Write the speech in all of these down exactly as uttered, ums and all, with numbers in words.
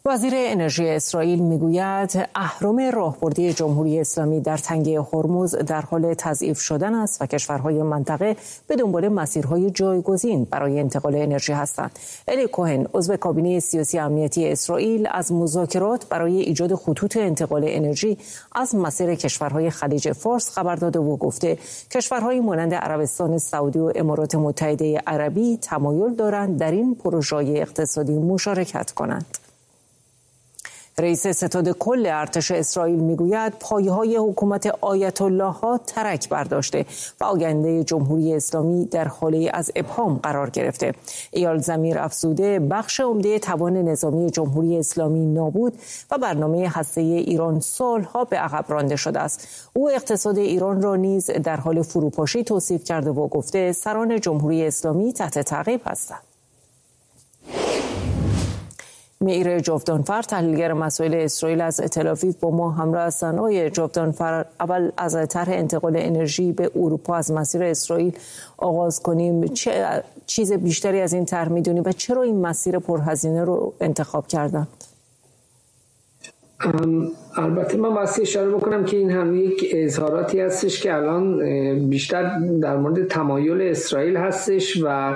وزیر انرژی اسرائیل میگوید اهرم راهبردی جمهوری اسلامی در تنگه هرمز در حال تضعیف شدن است و کشورهای منطقه به دنبال مسیرهای جایگزین برای انتقال انرژی هستند. الی کوهن، عضو کابینه سیاسی امنیتی اسرائیل، از مذاکرات برای ایجاد خطوط انتقال انرژی از مسیر کشورهای خلیج فارس خبر داده و گفته کشورهای مانند عربستان سعودی و امارات متحده عربی تمایل دارند در این پروژه‌های اقتصادی مشارکت کنند. رئیس ستاد کل ارتش اسرائیل میگوید پایه‌های حکومت آیت الله ها ترک برداشته و آینده جمهوری اسلامی در حالی از ابهام قرار گرفته. ایال زمیر افزوده بخش عمده توان نظامی جمهوری اسلامی نابود و برنامه هسته‌ای ایران سالها به عقب رانده شده است. او اقتصاد ایران را نیز در حال فروپاشی توصیف کرده و گفته سران جمهوری اسلامی تحت تعقیب هستند. مئیر جاودانفر، تحلیلگر مسائل اسرائیل از تل‌آویو با ما همراه هستند. آقای جاودانفر، اول از طرح انتقال انرژی به اروپا از مسیر اسرائیل آغاز کنیم. چه چیز بیشتری از این طرح می‌دونی و چرا این مسیر پرهزینه رو انتخاب کردن؟ البته من واسه اشاره بکنم که این هم یک اظهاراتی هستش که الان بیشتر در مورد تمایل اسرائیل هستش و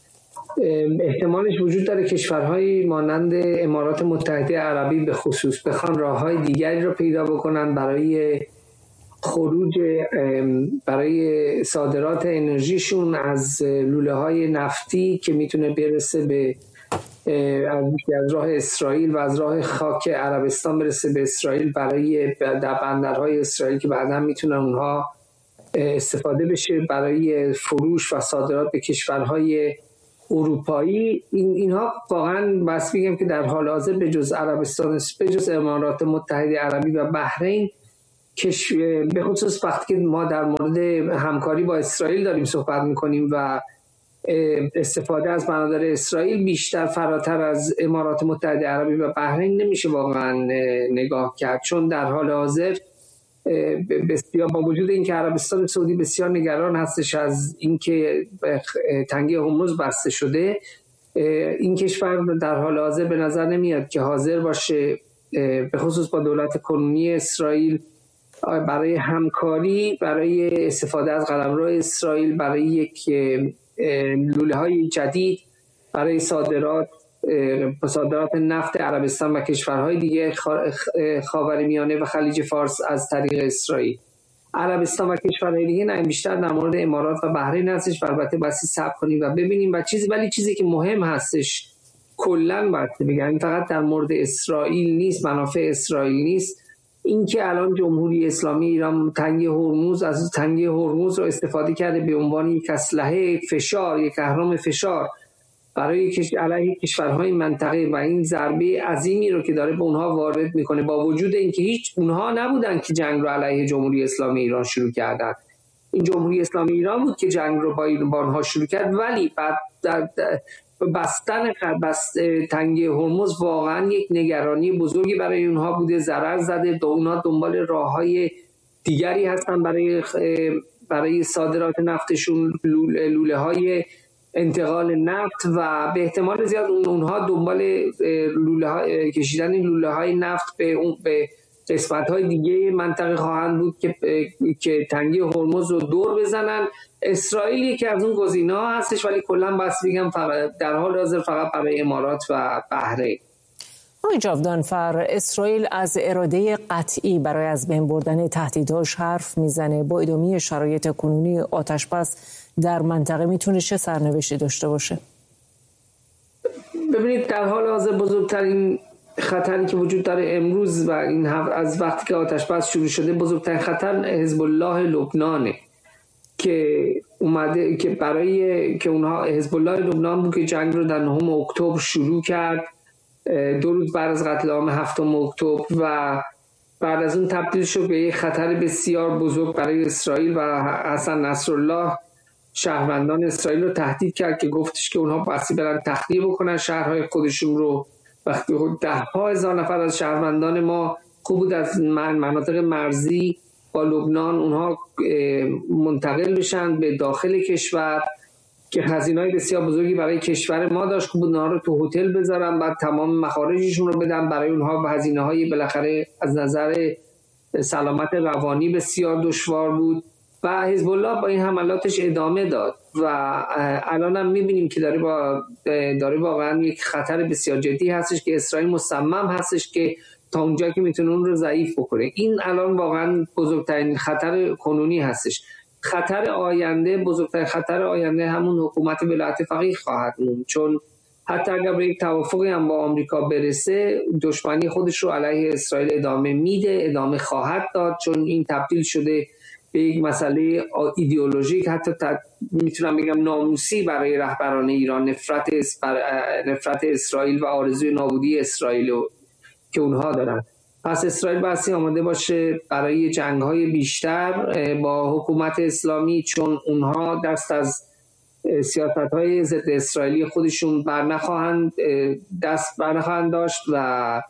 احتمالش وجود داره کشورهای مانند امارات متحده عربی به خصوص بخوان راههای دیگری رو پیدا بکنن برای خروج برای صادرات انرژیشون از لوله های نفتی که میتونه برسه به از راه اسرائیل و از راه خاک عربستان برسه به اسرائیل برای در بندرهای اسرائیل که بعدا میتونن اونها استفاده بشه برای فروش و صادرات به کشورهای اروپایی. این اینها واقعا بس میگم که در حال حاضر به جز عربستان، به جز امارات متحده عربی و بحرین، کش به خصوص وقتی که ما در مورد همکاری با اسرائیل داریم صحبت میکنیم و استفاده از بنادر اسرائیل بیشتر فراتر از امارات متحده عربی و بحرین نمیشه واقعا نگاه کرد، چون در حال حاضر بسیار با وجود اینکه عربستان سعودی بسیار نگران هستش از اینکه تنگه هرمز بسته شده، این کشور در حال حاضر به نظر نمیاد که حاضر باشه به خصوص با دولت کنونی اسرائیل برای همکاری، برای استفاده از قلمرو اسرائیل برای یک لوله های جدید برای صادرات صادرات نفت عربستان و کشورهای دیگه خاورمیانه و خلیج فارس از طریق اسرائیل. عربستان و کشورهای دیگه نه، بیشتر در مورد امارات و بحرین هستش. البته بسی صبر کنیم و ببینیم و چیزی ولی چیزی که مهم هستش کلا باید بگم فقط در مورد اسرائیل نیست، منافع اسرائیل نیست، اینکه الان جمهوری اسلامی ایران تنگه هرمز از تنگه هرمز رو استفاده کرده به عنوان یک اسلحه فشار، یک اهرم فشار برای علیه کشورهای منطقه و این ضربه عظیمی رو که داره به اونها وارد میکنه، با وجود اینکه هیچ اونها نبودن که جنگ رو علیه جمهوری اسلامی ایران شروع کردن. این جمهوری اسلامی ایران بود که جنگ رو با اونها شروع کرد، ولی بعد در بستن بست تنگه هرمز واقعا یک نگرانی بزرگی برای اونها بوده، ضرر زده. دو اونها دنبال راههای دیگری هستن برای برای صادرات نفتشون، لوله های انتقال نفت و به احتمال زیاد اونها دنبال لوله ها کشیدن لوله های نفت به اون به قسمت های دیگه منطقه خواهند بود که که تنگه هرمز رو دور بزنن. اسرائیل یکی از اون گزینه‌ها هستش، ولی کلا بس میگم فقط در حال حاضر فقط برای امارات و بحرین. آقای جاودانفر، اسرائیل از اراده قطعی برای از بین بردن تهدیدهاش حرف میزنه. با ادامه شرایط کنونی آتش‌بس در منطقه میتونه چه سرنوشتی داشته باشه؟ ببینید در حال حاضر بزرگترین خطری که وجود داره امروز و این از وقتی که آتش‌بس شروع شده، بزرگترین خطر حزب الله لبنانه که اومده که برای که اونها حزب الله لبنان بود که جنگ رو در نهم اکتبر شروع کرد، دو روز بعد از قتل عام هفتم اکتبر، و بعد از اون تبدیل شد به یک خطر بسیار بزرگ برای اسرائیل و حسن نصرالله شهروندان اسرائیل رو تهدید کرد که گفتش که اونها بسی برن تخلیه بکنن شهرهای خودشون رو. وقتی ده ها هزار نفر از شهروندان ما خوب بود از مناطق مرزی با لبنان اونها منتقل بشن به داخل کشور که خزینه‌های بسیار بزرگی برای کشور ما داشت که اونها رو تو هتل بذارن، بعد تمام مخارجشون رو بدن برای اونها، هزینه‌های بالاخره از نظر سلامت روانی بسیار دشوار بود و حزب الله با این حملاتش ادامه داد و الان هم می‌بینیم که داره با داره واقعا یک خطر بسیار جدی هستش که اسرائیل مصمم هستش که تا اونجا که میتونه اون رو ضعیف بکنه. این الان واقعا بزرگترین خطر کنونی هستش. خطر آینده، بزرگترین خطر آینده همون حکومت ولایت فقیه خواهد موند، چون حتی اگر به یک توافقی هم با آمریکا برسه، دشمنی خودش رو علیه اسرائیل ادامه میده، ادامه خواهد داد، چون این تبدیل شده به یک مسئله ایدئولوژیک، حتی میتونم بگم ناموسی برای رهبران ایران، نفرت نفرت اسرائیل و آرزوی نابودی اسرائیل که اونها دارن. پس اسرائیل بسی آماده باشه برای جنگ‌های بیشتر با حکومت اسلامی، چون اونها دست از سیاست‌های ضد اسرائیلی خودشون برنخواهند دست برنخواهند داشت و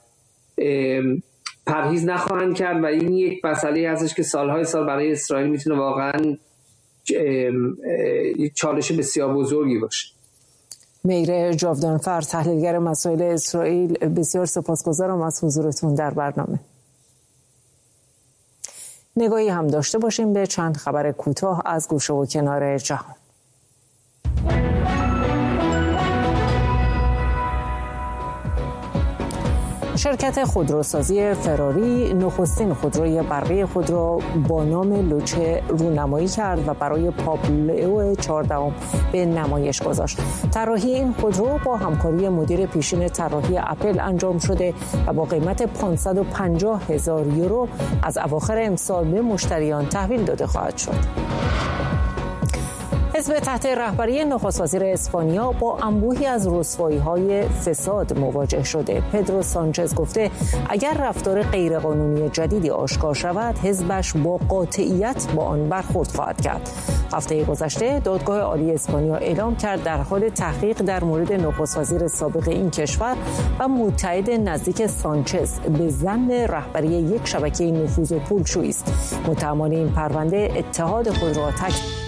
پرهیز نخواهند کرد و این یک مسئله هستش که سالهای سال برای اسرائیل میتونه واقعا چالش بسیار بزرگی باشه. میر جاودانفر، تحلیلگر مسائل اسرائیل، بسیار سپاسگزارم از حضورتون در برنامه. نگاهی هم داشته باشیم به چند خبر کوتاه از گوشه و کنار جهان. شرکت خودروسازی فراری نخستین خودروی برقی خود را با نام لوچه رونمایی کرد و برای پابلو چهاردهم به نمایش گذاشت. طراحی این خودرو با همکاری مدیر پیشین طراحی اپل انجام شده و با قیمت پانصد و پنجاه هزار یورو از اواخر امسال به مشتریان تحویل داده خواهد شد. حزب تحت رهبری نخست وزیر اسپانیا با انبوهی از رسوایی‌های فساد مواجه شده. پدرو سانچز گفته اگر رفتار غیرقانونی جدیدی آشکار شود، حزبش با قاطعیت با آن برخورد خواهد کرد. هفته گذشته دادگاه عالی اسپانیا اعلام کرد در حال تحقیق در مورد نخست وزیر سابق این کشور و متحد نزدیک سانچز به ضمن رهبری یک شبکه نفوذ و پولشویی است. متهمان این پرونده اتحاد خود را تک